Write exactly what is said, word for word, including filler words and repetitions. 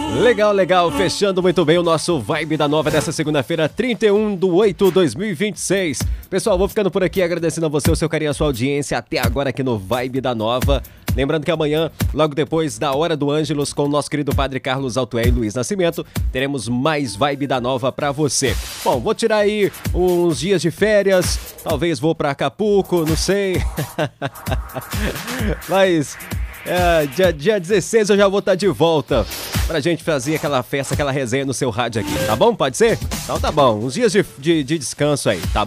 Legal, legal, fechando muito bem o nosso Vibe da Nova dessa segunda-feira, trinta e um de oito de dois mil e vinte e seis. Pessoal, vou ficando por aqui agradecendo a você, o seu carinho, a sua audiência até agora aqui no Vibe da Nova. Lembrando que amanhã, logo depois da Hora do Ângelos, com o nosso querido Padre Carlos Altué e Luiz Nascimento, teremos mais Vibe da Nova pra você. Bom, vou tirar aí uns dias de férias, talvez vou pra Acapulco, não sei. Mas é, dia, dia dezesseis eu já vou estar de volta pra gente fazer aquela festa, aquela resenha no seu rádio aqui, tá bom? Pode ser? Então tá bom, uns dias de, de, de descanso aí, tá